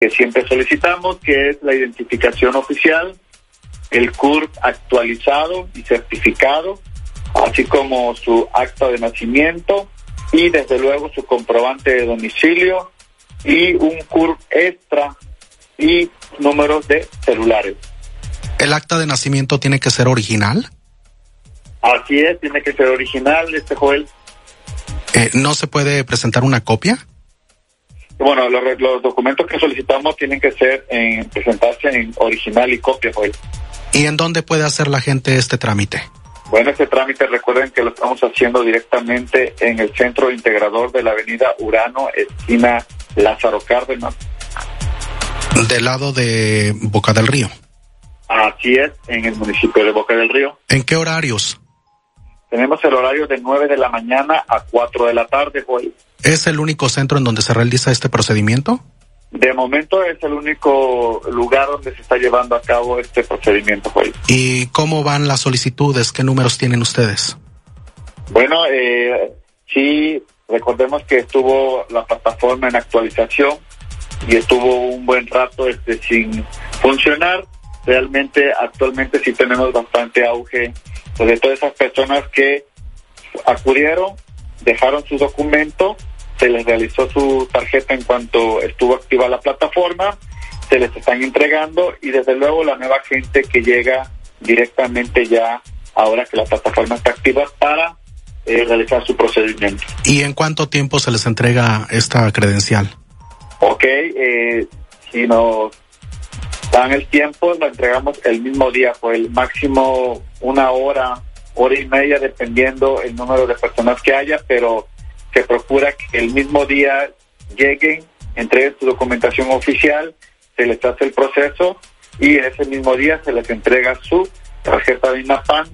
que siempre solicitamos, que es la identificación oficial, el CURP actualizado y certificado, así como su acta de nacimiento y desde luego su comprobante de domicilio y un CURP extra y números de celulares. ¿El acta de nacimiento tiene que ser original? Así es, tiene que ser original, Joel. ¿No se puede presentar una copia? Bueno, los documentos que solicitamos tienen que ser presentarse en original y copia, Joel. ¿Y en dónde puede hacer la gente este trámite? Bueno, este trámite recuerden que lo estamos haciendo directamente en el centro integrador de la avenida Urano, esquina Lázaro Cárdenas. Del lado de Boca del Río. Así es, en el municipio de Boca del Río. ¿En qué horarios? Tenemos el horario de 9 de la mañana a 4 de la tarde, Joel. ¿Es el único centro en donde se realiza este procedimiento? De momento es el único lugar donde se está llevando a cabo este procedimiento, Joel. ¿Y cómo van las solicitudes? ¿Qué números tienen ustedes? Bueno, sí, recordemos que estuvo la plataforma en actualización y estuvo un buen rato sin funcionar. Realmente, actualmente sí tenemos bastante auge de todas esas personas que acudieron, dejaron su documento, se les realizó su tarjeta en cuanto estuvo activa la plataforma, se les están entregando y desde luego la nueva gente que llega directamente ya ahora que la plataforma está activa para realizar su procedimiento. ¿Y en cuánto tiempo se les entrega esta credencial? Ok, si nos dan el tiempo, lo entregamos el mismo día, por el máximo 1 hora, hora y media, dependiendo el número de personas que haya, pero se procura que el mismo día lleguen, entreguen su documentación oficial, se les hace el proceso y en ese mismo día se les entrega su tarjeta de INAPAN,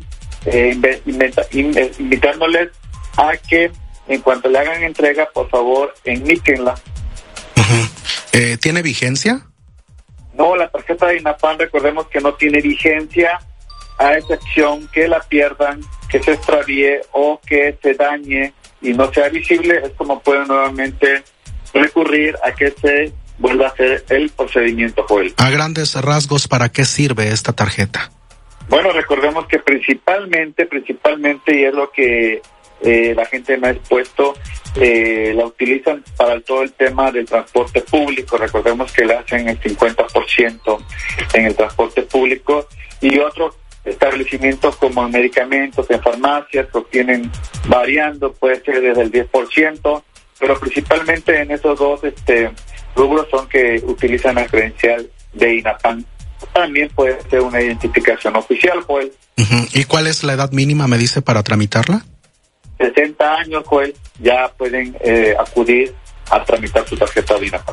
invitándoles a que en cuanto le hagan entrega, por favor, enmíquenla. ¿Tiene vigencia? No, la tarjeta de INAPAN, recordemos que no tiene vigencia, a excepción que la pierdan, que se extravíe o que se dañe y no sea visible, es como pueden nuevamente recurrir a que se vuelva a hacer el procedimiento, Joel. A grandes rasgos, ¿para qué sirve esta tarjeta? Bueno, recordemos que principalmente, y es lo que la gente me ha expuesto, la utilizan para todo el tema del transporte público. Recordemos que le hacen el 50% en el transporte público y otros establecimientos como en medicamentos, en farmacias, que obtienen variando, puede ser desde el 10%, pero principalmente en esos dos rubros son que utilizan la credencial de INAPAN. También puede ser una identificación oficial, Joel. ¿Y cuál es la edad mínima, me dice, para tramitarla? 60 años, Joel, ya pueden acudir a tramitar su tarjeta de INAPAN.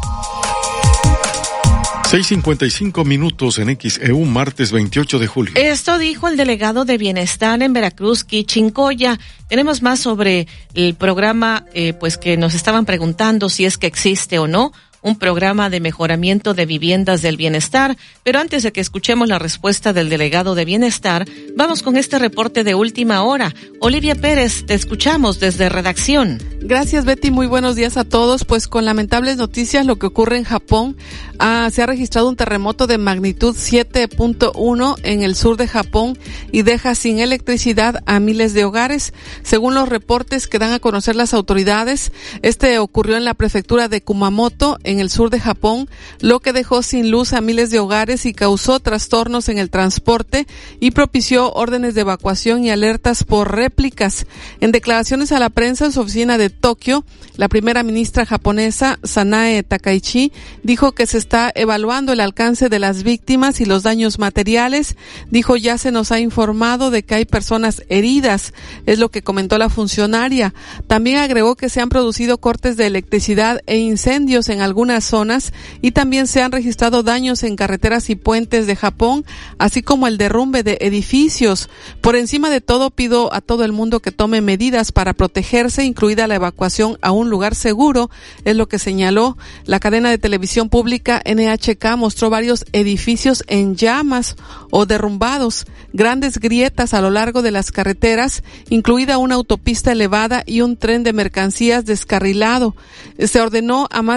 6:55 en XEU, martes 28 de julio. Esto dijo el delegado de Bienestar en Veracruz, Quichincoya. Tenemos más sobre el programa, pues que nos estaban preguntando si es que existe o no un programa de mejoramiento de viviendas del bienestar, pero antes de que escuchemos la respuesta del delegado de Bienestar, vamos con este reporte de última hora. Olivia Pérez, te escuchamos desde redacción. Gracias, Betty, muy buenos días a todos. Pues con lamentables noticias, lo que ocurre en Japón, se ha registrado un terremoto de magnitud 7.1 en el sur de Japón y deja sin electricidad a miles de hogares. Según los reportes que dan a conocer las autoridades, ocurrió en la prefectura de Kumamoto, en el sur de Japón, lo que dejó sin luz a miles de hogares y causó trastornos en el transporte y propició órdenes de evacuación y alertas por réplicas. En declaraciones a la prensa en su oficina de Tokio, la primera ministra japonesa, Sanae Takaichi, dijo que se está evaluando el alcance de las víctimas y los daños materiales. Dijo, ya se nos ha informado de que hay personas heridas, es lo que comentó la funcionaria. También agregó que se han producido cortes de electricidad e incendios en algunas zonas y también se han registrado daños en carreteras y puentes de Japón, así como el derrumbe de edificios. Por encima de todo, pido a todo el mundo que tome medidas para protegerse, incluida la evacuación a un lugar seguro, es lo que señaló. La cadena de televisión pública NHK mostró varios edificios en llamas o derrumbados, grandes grietas a lo largo de las carreteras, incluida una autopista elevada y un tren de mercancías descarrilado. Se ordenó a más de 150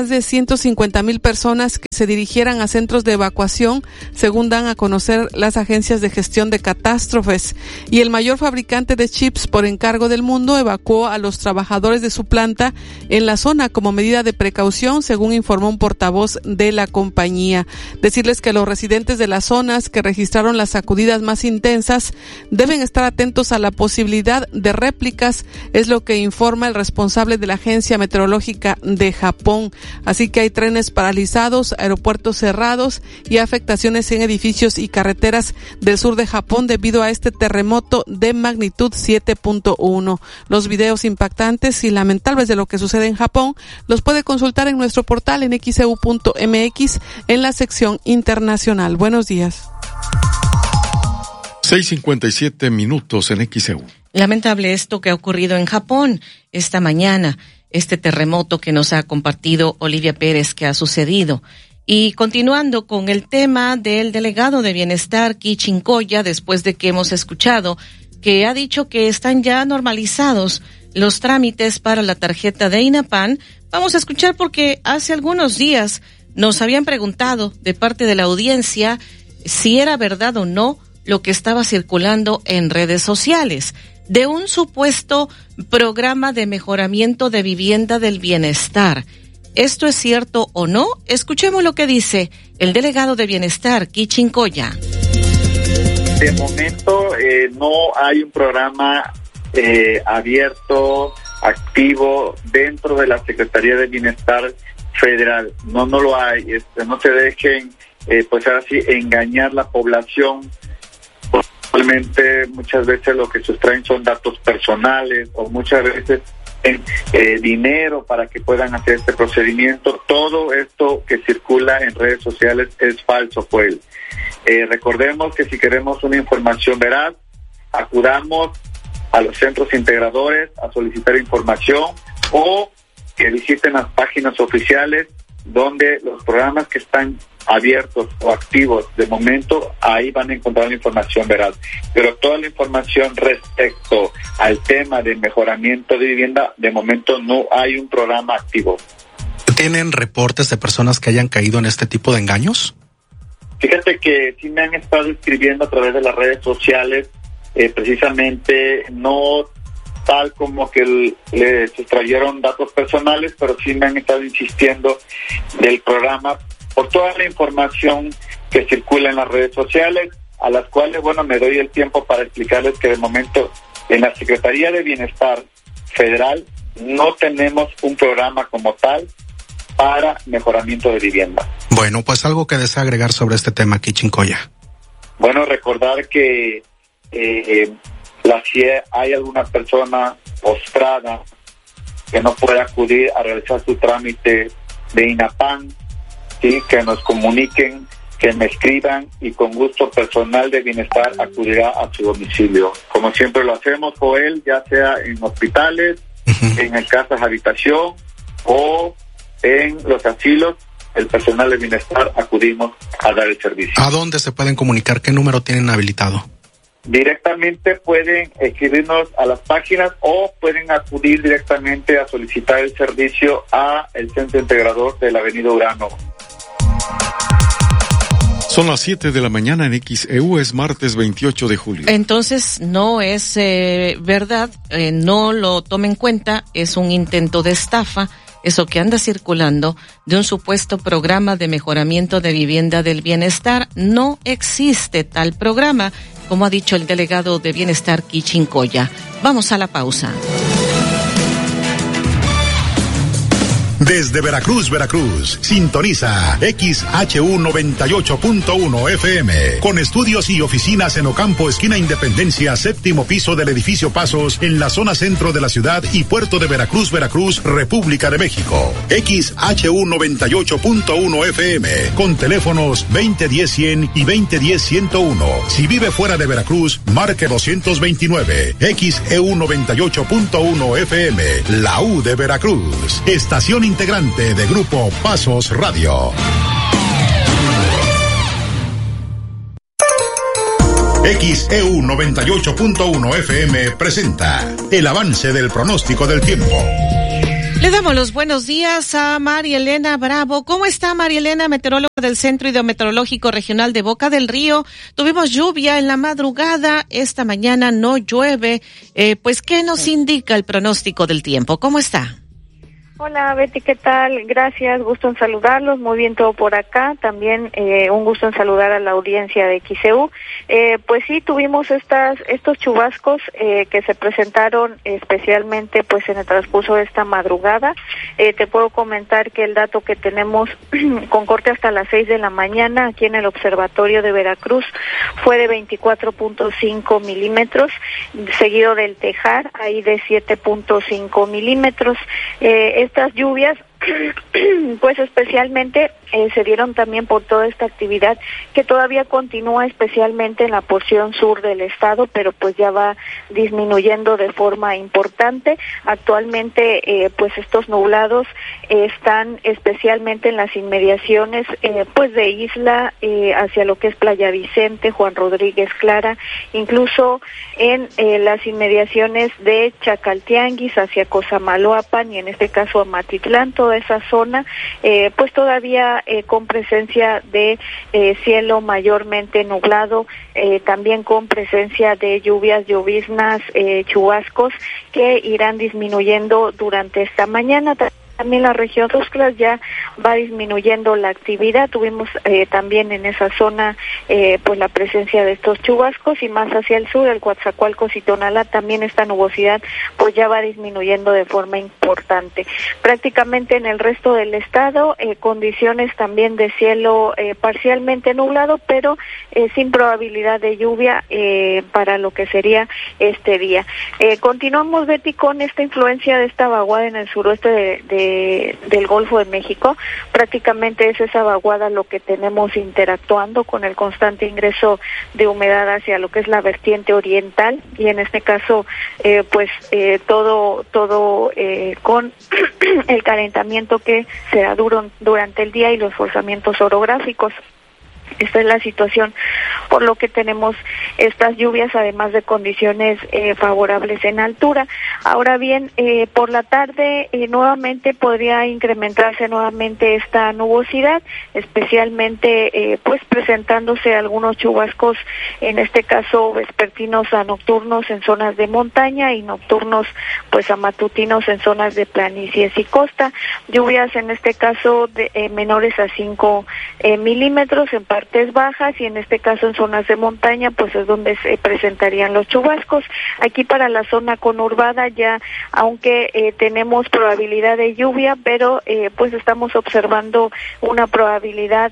250,000 personas que se dirigieran a centros de evacuación, según dan a conocer las agencias de gestión de catástrofes. Y el mayor fabricante de chips por encargo del mundo evacuó a los trabajadores de su planta en la zona como medida de precaución, según informó un portavoz de la compañía. Decirles que los residentes de las zonas que registraron las sacudidas más intensas deben estar atentos a la posibilidad de réplicas, es lo que informa el responsable de la Agencia Meteorológica de Japón. Así que hay trenes paralizados, aeropuertos cerrados y afectaciones en edificios y carreteras del sur de Japón debido a este terremoto de magnitud 7.1. Los videos impactantes y lamentables de lo que sucede en Japón los puede consultar en nuestro portal en xeu.mx en la sección internacional. Buenos días. 6:57 minutos en XEU. Lamentable esto que ha ocurrido en Japón esta mañana, este terremoto que nos ha compartido Olivia Pérez que ha sucedido. Y continuando con el tema del delegado de Bienestar, Kichin Koya, después de que hemos escuchado que ha dicho que están ya normalizados los trámites para la tarjeta de INAPAN, vamos a escuchar porque hace algunos días nos habían preguntado de parte de la audiencia si era verdad o no lo que estaba circulando en redes sociales de un supuesto programa de mejoramiento de vivienda del bienestar. ¿Esto es cierto o no? Escuchemos lo que dice el delegado de Bienestar, Kichin Koya. De momento no hay un programa abierto, activo dentro de la Secretaría de Bienestar Federal. No lo hay. No se dejen, pues ahora sí, engañar la población. Realmente muchas veces lo que sustraen son datos personales o muchas veces dinero para que puedan hacer este procedimiento. Todo esto que circula en redes sociales es falso, pues. Recordemos que si queremos una información veraz, acudamos a los centros integradores a solicitar información o que visiten las páginas oficiales donde los programas que están abiertos o activos de momento, ahí van a encontrar la información veraz. Pero toda la información respecto al tema de mejoramiento de vivienda, de momento no hay un programa activo. ¿Tienen reportes de personas que hayan caído en este tipo de engaños? Fíjate que sí me han estado escribiendo a través de las redes sociales, precisamente no tal como que le sustrayeron datos personales, pero sí me han estado insistiendo del programa por toda la información que circula en las redes sociales, a las cuales, bueno, me doy el tiempo para explicarles que de momento en la Secretaría de Bienestar Federal no tenemos un programa como tal para mejoramiento de vivienda. Bueno, pues algo que desea agregar sobre este tema, Kichin Koya. Bueno, recordar que si hay alguna persona postrada que no puede acudir a realizar su trámite de INAPAN, ¿sí? Que nos comuniquen, que me escriban y con gusto personal de bienestar acudirá a su domicilio. Como siempre lo hacemos, Joel, ya sea en hospitales, en casas habitación o en los asilos, el personal de bienestar acudimos a dar el servicio. ¿A dónde se pueden comunicar? ¿Qué número tienen habilitado? Directamente pueden escribirnos a las páginas o pueden acudir directamente a solicitar el servicio a el Centro Integrador de la Avenida Urano. Son las 7 de la mañana en XEU, es martes 28 de julio. Entonces no es verdad, no lo tomen en cuenta, es un intento de estafa, eso que anda circulando de un supuesto programa de mejoramiento de vivienda del bienestar. No existe tal programa, como ha dicho el delegado de Bienestar, Kichin Koya. Vamos a la pausa. Desde Veracruz, sintoniza XHU 98.1 FM, con estudios y oficinas en Ocampo, esquina Independencia, séptimo piso del edificio Pasos, en la zona centro de la ciudad y puerto de Veracruz, República de México. XHU 98.1 FM, con teléfonos 2010-100 y 2010-101. Si vive fuera de Veracruz, marque 229. XEU 98.1 FM, la U de Veracruz. Estación integrante de Grupo Pasos Radio. XEU 98.1 FM presenta el avance del pronóstico del tiempo. Le damos los buenos días a María Elena Bravo. ¿Cómo está María Elena, meteoróloga del Centro Hidrometeorológico Regional de Boca del Río? Tuvimos lluvia en la madrugada, esta mañana no llueve. Pues, ¿qué nos indica el pronóstico del tiempo? ¿Cómo está? Hola Betty, ¿qué tal? Gracias, gusto en saludarlos, muy bien todo por acá, también un gusto en saludar a la audiencia de XEU. Pues sí, tuvimos estos chubascos que se presentaron especialmente pues en el transcurso de esta madrugada. Te puedo comentar que el dato que tenemos con corte hasta las 6 de la mañana aquí en el Observatorio de Veracruz fue de 24.5 milímetros, seguido del Tejar, ahí de 7.5 milímetros. Estas lluvias pues especialmente se dieron también por toda esta actividad que todavía continúa especialmente en la porción sur del estado, pero pues ya va disminuyendo de forma importante. Actualmente pues estos nublados están especialmente en las inmediaciones pues de Isla hacia lo que es Playa Vicente, Juan Rodríguez Clara, incluso en las inmediaciones de Chacaltianguis hacia Cosamaloapan y en este caso Amatitlán, toda esa zona pues todavía con presencia de cielo mayormente nublado, también con presencia de lluvias, lloviznas, chubascos que irán disminuyendo durante esta mañana. También la región Tuxtlas ya va disminuyendo la actividad. Tuvimos también en esa zona pues la presencia de estos chubascos y más hacia el sur, el Coatzacoalcos y Tonalá, también esta nubosidad pues ya va disminuyendo de forma importante. Prácticamente en el resto del estado condiciones también de cielo parcialmente nublado, pero sin probabilidad de lluvia para lo que sería este día. Continuamos, Betty, con esta influencia de esta vaguada en el suroeste del Golfo de México. Prácticamente es esa vaguada lo que tenemos interactuando con el constante ingreso de humedad hacia lo que es la vertiente oriental y en este caso pues todo con el calentamiento que se da durante el día y los forzamientos orográficos. Esta es la situación por lo que tenemos estas lluvias, además de condiciones favorables en altura. Ahora bien, por la tarde nuevamente podría incrementarse nuevamente esta nubosidad, especialmente pues presentándose algunos chubascos, en este caso vespertinos a nocturnos en zonas de montaña y nocturnos pues a matutinos en zonas de planicies y costa. Lluvias en este caso de menores a 5 milímetros en partes bajas y en este caso en zonas de montaña pues es donde se presentarían los chubascos. Aquí para la zona conurbada ya, aunque tenemos probabilidad de lluvia, pero pues estamos observando una probabilidad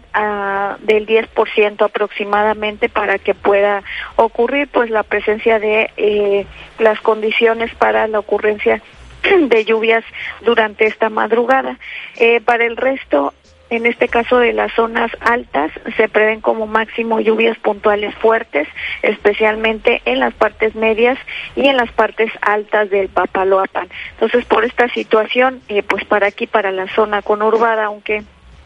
del 10% aproximadamente para que pueda ocurrir pues la presencia de las condiciones para la ocurrencia de lluvias durante esta madrugada. Para el resto, en este caso de las zonas altas, se prevén como máximo lluvias puntuales fuertes, especialmente en las partes medias y en las partes altas del Papaloapan. Entonces, por esta situación, pues para aquí, para la zona conurbada, aunque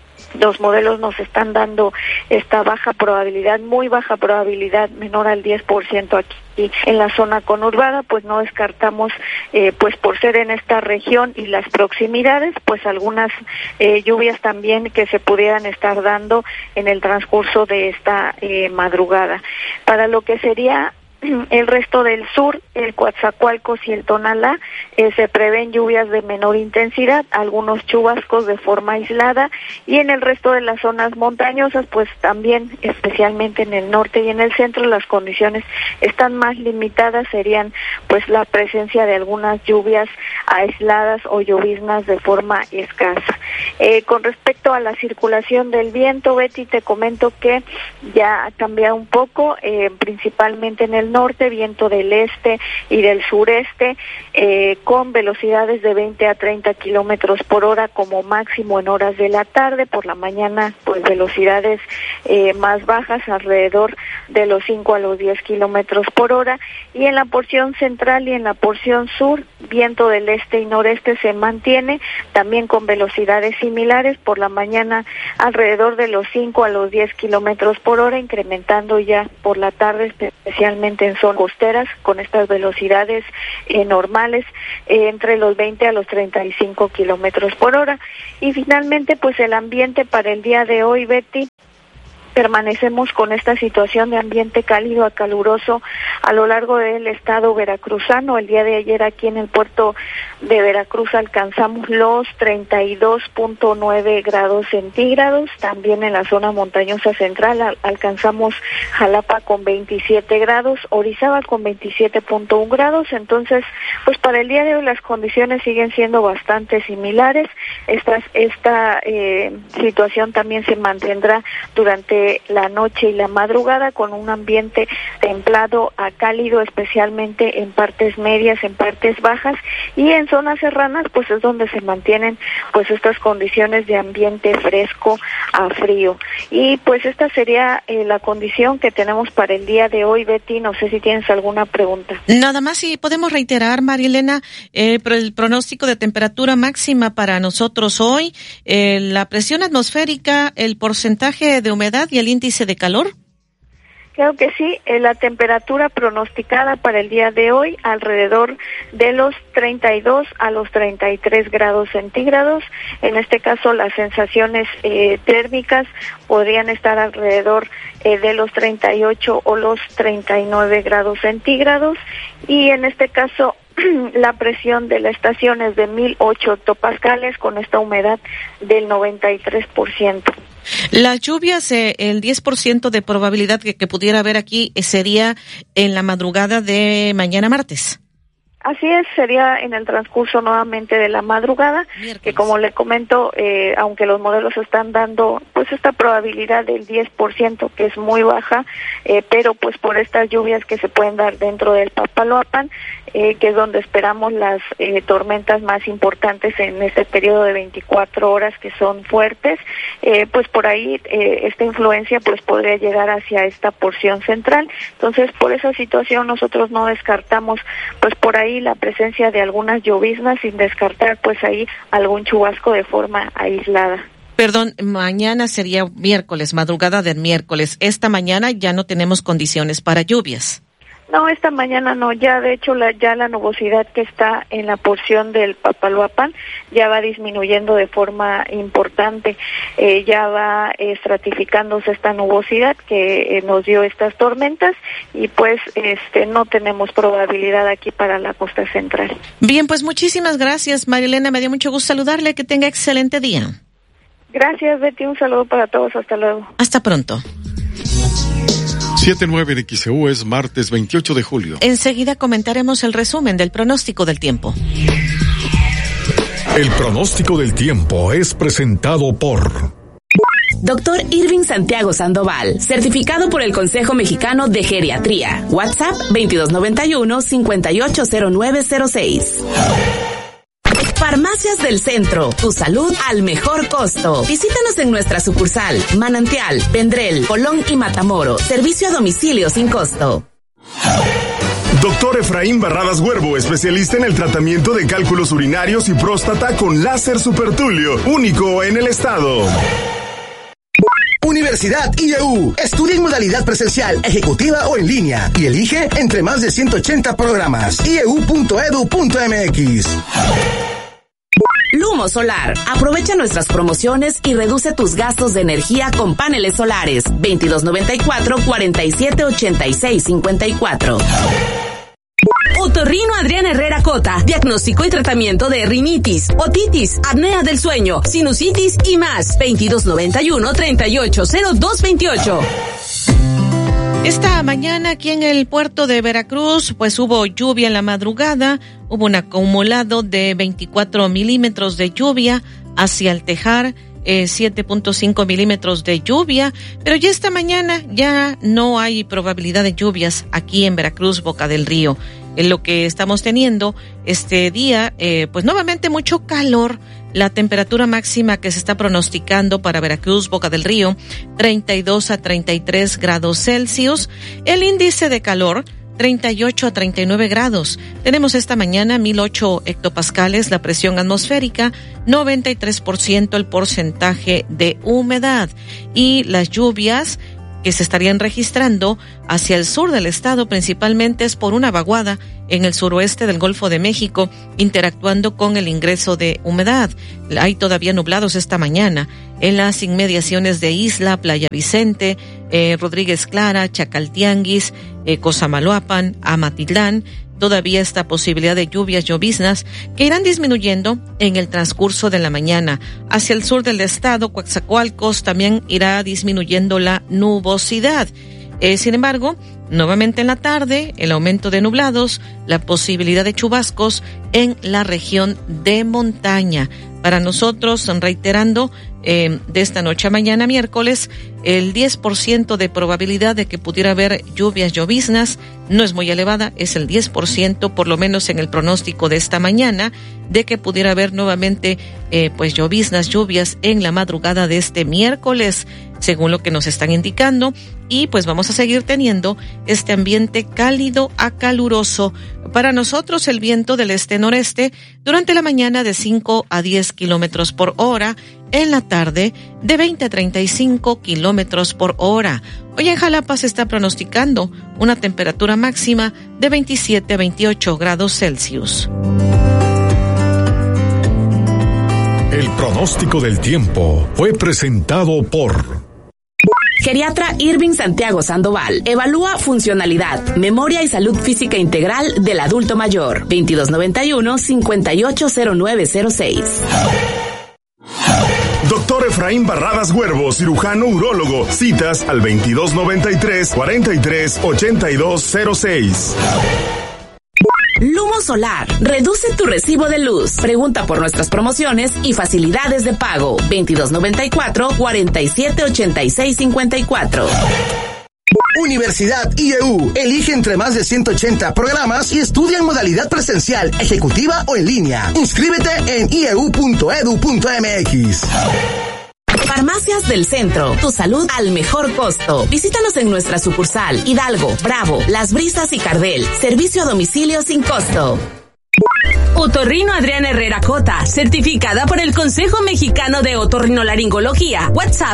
los modelos nos están dando esta baja probabilidad, muy baja probabilidad, menor al 10% aquí en la zona conurbada, pues no descartamos, pues por ser en esta región y las proximidades, pues algunas lluvias también que se pudieran estar dando en el transcurso de esta madrugada. Para lo que sería el resto del sur, el Coatzacoalcos y el Tonalá, se prevén lluvias de menor intensidad, algunos chubascos de forma aislada, y en el resto de las zonas montañosas, pues también, especialmente en el norte y en el centro, las condiciones están más limitadas, serían pues la presencia de algunas lluvias aisladas o lloviznas de forma escasa. Con respecto a la circulación del viento, Betty, te comento que ya ha cambiado un poco, principalmente en el norte, viento del este y del sureste, con velocidades de 20 a 30 kilómetros por hora como máximo en horas de la tarde. Por la mañana, pues velocidades más bajas, alrededor de los 5 a los 10 kilómetros por hora. Y en la porción central y en la porción sur, viento del este y noreste se mantiene, también con velocidades similares, por la mañana alrededor de los 5 a los 10 kilómetros por hora, incrementando ya por la tarde, especialmente en zonas costeras, con estas velocidades normales, entre los 20 a los 35 kilómetros por hora. Y finalmente, pues el ambiente para el día de hoy, Betty, permanecemos con esta situación de ambiente cálido a caluroso a lo largo del estado veracruzano. El día de ayer aquí en el puerto de Veracruz alcanzamos los 32.9 grados centígrados. También en la zona montañosa central alcanzamos Jalapa con 27 grados, Orizaba con 27.1 grados. Entonces, pues para el día de hoy las condiciones siguen siendo bastante similares. Esta situación también se mantendrá durante la noche y la madrugada, con un ambiente templado a cálido, especialmente en partes medias, en partes bajas, y en zonas serranas pues es donde se mantienen pues estas condiciones de ambiente fresco a frío. Y pues esta sería la condición que tenemos para el día de hoy, Betty. No sé si tienes alguna pregunta. Nada más, si podemos reiterar, Marielena, el pronóstico de temperatura máxima para nosotros hoy, la presión atmosférica, el porcentaje de humedad y el índice de calor. Claro que sí, la temperatura pronosticada para el día de hoy alrededor de los 32 a los 33 grados centígrados. En este caso las sensaciones térmicas podrían estar alrededor de los 38 o los 39 grados centígrados, y en este caso la presión de la estación es de 1008 hectopascales con esta humedad del 93%. Las lluvias, el 10% de probabilidad que pudiera haber aquí sería en la madrugada de mañana martes. Así es, sería en el transcurso nuevamente de la madrugada, que como le comento, aunque los modelos están dando pues esta probabilidad del 10%, que es muy baja, pero pues por estas lluvias que se pueden dar dentro del Papaloapan, que es donde esperamos las tormentas más importantes en este periodo de 24 horas, que son fuertes, pues por ahí esta influencia pues podría llegar hacia esta porción central. Entonces, por esa situación nosotros no descartamos pues por ahí la presencia de algunas lloviznas, sin descartar pues ahí algún chubasco de forma aislada. Perdón, mañana sería miércoles, madrugada del miércoles. Esta mañana ya no tenemos condiciones para lluvias. No, esta mañana no, ya de hecho la nubosidad que está en la porción del Papaloapan ya va disminuyendo de forma importante, ya va estratificándose esta nubosidad que nos dio estas tormentas, y pues no tenemos probabilidad aquí para la costa central. Bien, pues muchísimas gracias, Marielena, me dio mucho gusto saludarle, que tenga excelente día. Gracias, Betty, un saludo para todos, hasta luego. Hasta pronto. 7:09 en XEU, es martes 28 de julio. Enseguida comentaremos el resumen del pronóstico del tiempo. El pronóstico del tiempo es presentado por Dr. Irving Santiago Sandoval, certificado por el Consejo Mexicano de Geriatría. WhatsApp 2291-580906. Farmacias del Centro, tu salud al mejor costo. Visítanos en nuestra sucursal, Manantial, Vendrell, Colón y Matamoros. Servicio a domicilio sin costo. Doctor Efraín Barradas Huervo, especialista en el tratamiento de cálculos urinarios y próstata con láser supertulio, único en el estado. Universidad IEU. Estudia en modalidad presencial, ejecutiva o en línea, y elige entre más de 180 programas. ieu.edu.mx. Lumo Solar. Aprovecha nuestras promociones y reduce tus gastos de energía con paneles solares. 2294-478654. Otorrino Adrián Herrera Cota. Diagnóstico y tratamiento de rinitis, otitis, apnea del sueño, sinusitis y más. 2291-380228. Esta mañana aquí en el puerto de Veracruz, pues hubo lluvia en la madrugada, hubo un acumulado de 24 milímetros de lluvia hacia el Tejar, 7.5 milímetros de lluvia, pero ya esta mañana ya no hay probabilidad de lluvias aquí en Veracruz, Boca del Río. Lo que estamos teniendo este día, pues nuevamente mucho calor. La temperatura máxima que se está pronosticando para Veracruz, Boca del Río, 32 a 33 grados Celsius. El índice de calor 38 a 39 grados. Tenemos esta mañana 1008 hectopascales la presión atmosférica, 93% el porcentaje de humedad y las lluvias que se estarían registrando hacia el sur del estado principalmente es por una vaguada en el suroeste del Golfo de México, interactuando con el ingreso de humedad. Hay todavía nublados esta mañana en las inmediaciones de Isla, Playa Vicente, Rodríguez Clara, Chacaltianguis, Cosamaloapan, Amatitlán. Todavía esta posibilidad de lluvias, lloviznas, que irán disminuyendo en el transcurso de la mañana. Hacia el sur del estado, Coatzacoalcos, también irá disminuyendo la nubosidad. Sin embargo, nuevamente en la tarde, el aumento de nublados, la posibilidad de chubascos en la región de montaña. Para nosotros, reiterando, de esta noche a mañana, miércoles, el 10% de probabilidad de que pudiera haber lluvias, lloviznas, no es muy elevada, es el 10%, por lo menos en el pronóstico de esta mañana, de que pudiera haber nuevamente, pues lloviznas, lluvias en la madrugada de este miércoles, según lo que nos están indicando, y pues vamos a seguir teniendo este ambiente cálido a caluroso. Para nosotros, el viento del este-noreste durante la mañana de 5 a 10 kilómetros por hora, en la tarde de 20 a 35 kilómetros por hora. Hoy en Jalapa se está pronosticando una temperatura máxima de 27 a 28 grados Celsius. El pronóstico del tiempo fue presentado por Geriatra Irving Santiago Sandoval. Evalúa funcionalidad, memoria y salud física integral del adulto mayor. 2291-580906. Doctor Efraín Barradas Huervo, cirujano urólogo. Citas al 2293-438206. Lumo Solar. Reduce tu recibo de luz. Pregunta por nuestras promociones y facilidades de pago. 2294-478654. Universidad IEU. Elige entre más de 180 programas y estudia en modalidad presencial, ejecutiva o en línea. Inscríbete en ieu.edu.mx. Farmacias del Centro, tu salud al mejor costo. Visítanos en nuestra sucursal Hidalgo, Bravo, Las Brisas y Cardel. Servicio a domicilio sin costo. Otorrino Adriana Herrera Cota, certificada por el Consejo Mexicano de Otorrinolaringología. WhatsApp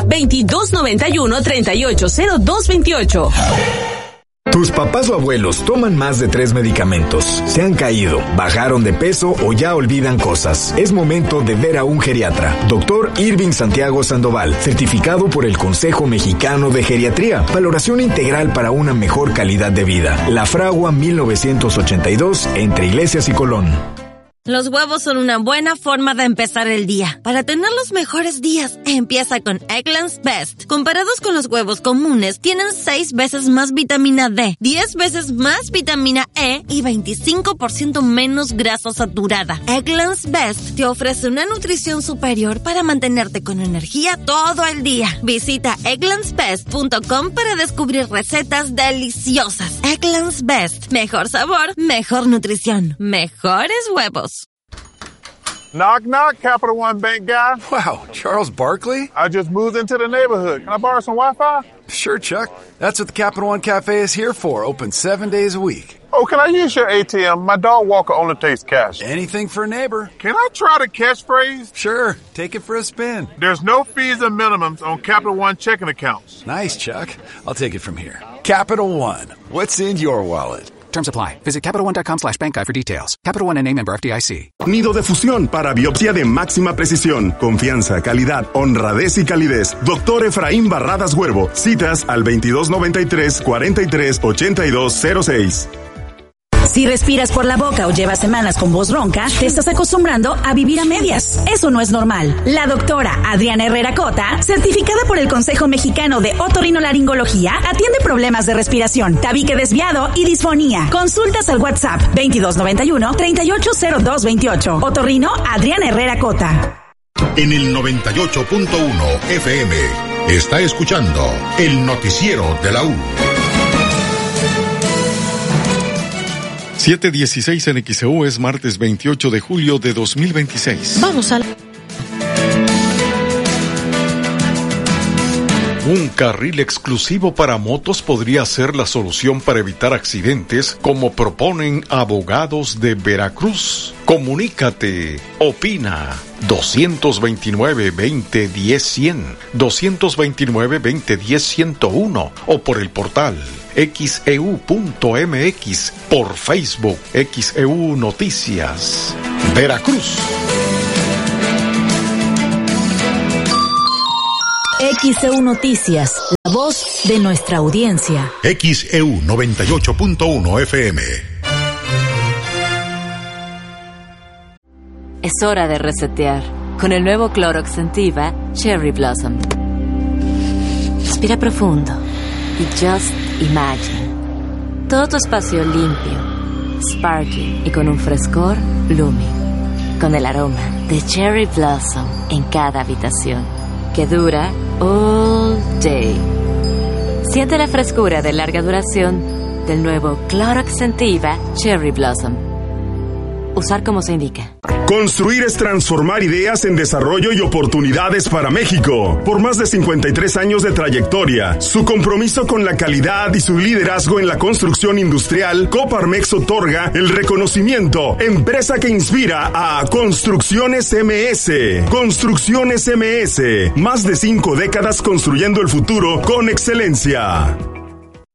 2291-380228. Tus papás o abuelos toman más de 3 medicamentos, se han caído, bajaron de peso o ya olvidan cosas. Es momento de ver a un geriatra. Doctor Irving Santiago Sandoval, certificado por el Consejo Mexicano de Geriatría. Valoración integral para una mejor calidad de vida. La Fragua 1982, entre Iglesias y Colón. Los huevos son una buena forma de empezar el día. Para tener los mejores días, empieza con Eggland's Best. Comparados con los huevos comunes, tienen 6 veces más vitamina D, 10 veces más vitamina E y 25% menos grasa saturada. Eggland's Best te ofrece una nutrición superior para mantenerte con energía todo el día. Visita egglandsbest.com para descubrir recetas deliciosas. Eggland's Best. Mejor sabor, mejor nutrición, mejores huevos. Knock, knock, Capital One Bank guy. Wow, Charles Barkley? I just moved into the neighborhood. Can I borrow some Wi-Fi? Sure, Chuck. That's what the Capital One Cafe is here for. Open 7 days a week. Oh, can I use your ATM? My dog walker only takes cash. Anything for a neighbor. Can I try the catchphrase? Sure. Take it for a spin. There's no fees and minimums on Capital One checking accounts. Nice, Chuck. I'll take it from here. Capital One. What's in your wallet? Terms apply. Visit CapitalOne.com/bankguide for details. Capital One, N.A. member FDIC. Nido de fusión para biopsia de máxima precisión. Confianza, calidad, honradez y calidez. Doctor Efraín Barradas Huervo. Citas al 2293-438206. Si respiras por la boca o llevas semanas con voz ronca, te estás acostumbrando a vivir a medias. Eso no es normal. La doctora Adriana Herrera Cota, certificada por el Consejo Mexicano de Otorrinolaringología, atiende problemas de respiración, tabique desviado y disfonía. Consultas al WhatsApp 2291-380228. Otorrino Adriana Herrera Cota. En el 98.1 FM está escuchando el noticiero de la U. 7:16 en XEU, es martes 28 de julio de 2026. Vamos a Un carril exclusivo para motos podría ser la solución para evitar accidentes, como proponen abogados de Veracruz. Comunícate, opina. 229-2010-100, 229-2010-101 o por el portal xeu.mx, por Facebook XEU Noticias, Veracruz. XEU Noticias, la voz de nuestra audiencia. XEU 98.1 FM. Es hora de resetear con el nuevo Clorox Scentiva Cherry Blossom. Respira profundo y just imagine todo tu espacio limpio, sparkly y con un frescor blooming, con el aroma de Cherry Blossom en cada habitación, que dura all day. Siente la frescura de larga duración del nuevo Clorox Scentiva Cherry Blossom. Usar como se indica. Construir es transformar ideas en desarrollo y oportunidades para México. Por más de 53 años de trayectoria, su compromiso con la calidad y su liderazgo en la construcción industrial, Coparmex otorga el reconocimiento Empresa que inspira a Construcciones MS. Construcciones MS, más de 5 décadas construyendo el futuro con excelencia.